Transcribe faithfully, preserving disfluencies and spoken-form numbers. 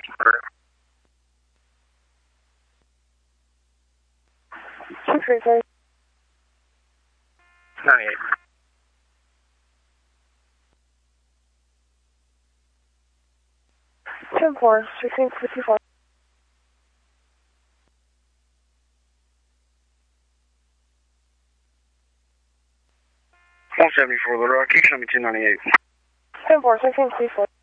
Two frequency. ninety-eight. ten four, sixteen fifty-four. one seventy-four, Little Rock, Q seventy-two ninety-eight. ten four, sixteen fifty-four.